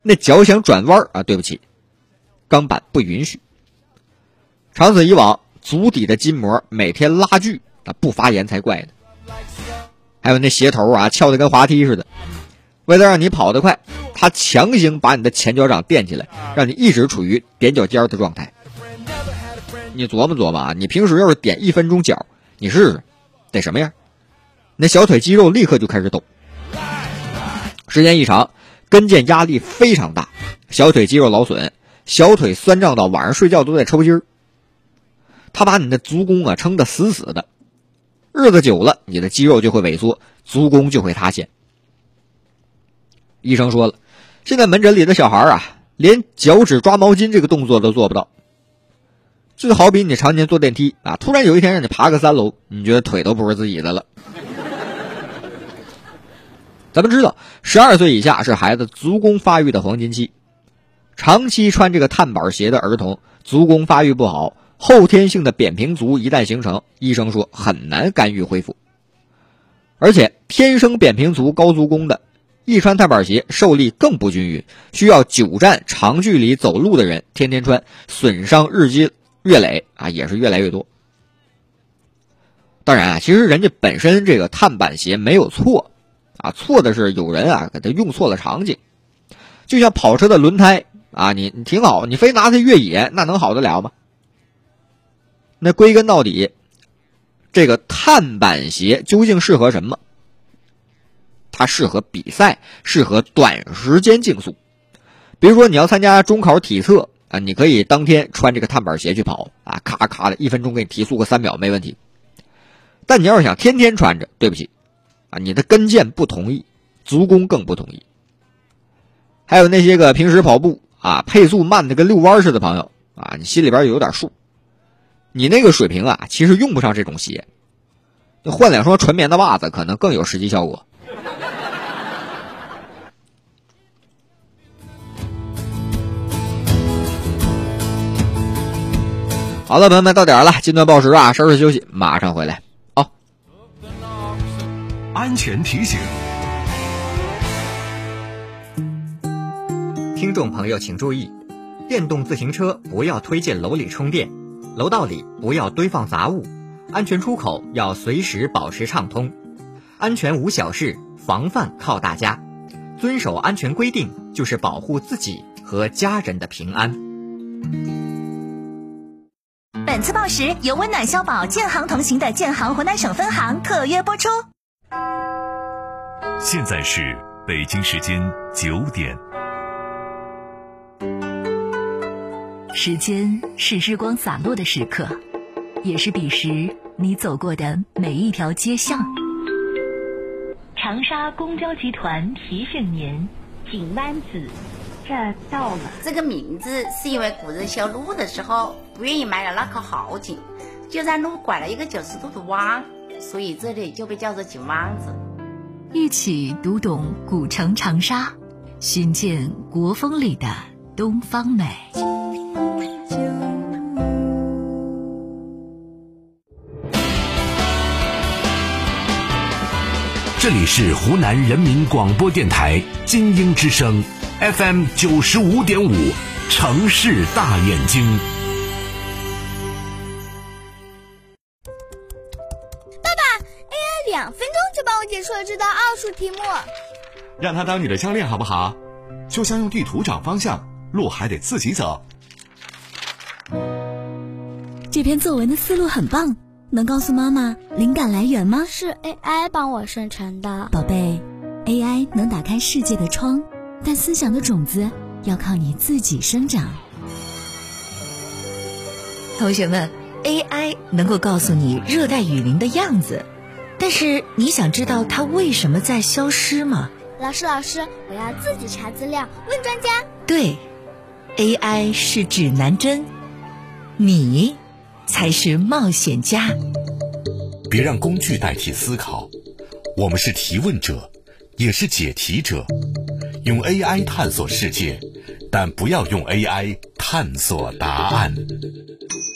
那脚想转弯啊，对不起，钢板不允许。长此以往，足底的筋膜每天拉锯，不发炎才怪呢。还有那鞋头啊，翘得跟滑梯似的，为了让你跑得快，他强行把你的前脚掌垫起来，让你一直处于踮脚尖的状态。你琢磨琢磨啊，你平时要是踮1分钟脚，你试试得什么样？那小腿肌肉立刻就开始抖，时间一长，跟腱压力非常大，小腿肌肉劳损，小腿酸胀到晚上睡觉都在抽筋儿。他把你的足弓啊撑得死死的，日子久了，你的肌肉就会萎缩，足弓就会塌陷。医生说了，现在门诊里的小孩啊，连脚趾抓毛巾这个动作都做不到。就好比你常年坐电梯啊，突然有一天让你爬个3楼，你觉得腿都不是自己的了。咱们知道12岁以下是孩子足弓发育的黄金期，长期穿这个碳板鞋的儿童足弓发育不好，后天性的扁平足一旦形成，医生说很难干预恢复。而且天生扁平足高足弓的一穿碳板鞋受力更不均匀，需要久站长距离走路的人天天穿，损伤日积月累啊，也是越来越多。当然啊，其实人家本身这个碳板鞋没有错啊，错的是有人啊给他用错了场景。就像跑车的轮胎啊，你挺好，你非拿它越野，那能好得了吗？那归根到底，这个碳板鞋究竟适合什么？它适合比赛，适合短时间竞速。比如说你要参加中考体测啊，你可以当天穿这个碳板鞋去跑啊，咔咔的1分钟给你提速个3秒没问题。但你要是想天天穿着，对不起啊，你的跟腱不同意，足弓更不同意。还有那些个平时跑步啊，配速慢的跟遛弯似的朋友啊，你心里边有点数，你那个水平啊，其实用不上这种鞋，换2双纯棉的袜子可能更有实际效果。好了，朋友们，到点了，今段报时啊，稍事休息，马上回来。 安全提醒， 听众朋友请注意，电动自行车不要推进楼里充电，楼道里不要堆放杂物，安全出口要随时保持畅通。安全无小事，防范靠大家。遵守安全规定，就是保护自己和家人的平安。 本次报时由温暖消保建行同行的建行湖南省分行特约播出。 现在是北京时间9点。 时间是日光洒落的时刻，也是彼时你走过的每一条街巷。 长沙公交集团提醒您，井湾子这儿到了。 这个名字是因为古人修路的时候不愿意埋了那口好井，就在路拐了一个90度的弯，所以这里就被叫做井湾子。 一起读懂古城长沙，寻见国风里的东方美。 这里是湖南人民广播电台金鹰之声 FM 95.5，城市大眼睛。 爸爸 ，AI 2分钟就帮我解出了这道奥数题目。 让它当你的教练好不好？就像用地图找方向，路还得自己走。 这篇作文的思路很棒，能告诉妈妈灵感来源吗？ 是 AI 帮我生成的。 宝贝， AI 能打开世界的窗，但思想的种子要靠你自己生长。同学们， AI 能够告诉你热带雨林的样子，但是你想知道它为什么在消失吗？ 老师，我要自己查资料，问专家。 对， AI 是指南针，你才是冒险家。 别让工具代替思考，我们是提问者，也是解题者。用 AI 探索世界，但不要用 AI 探索答案。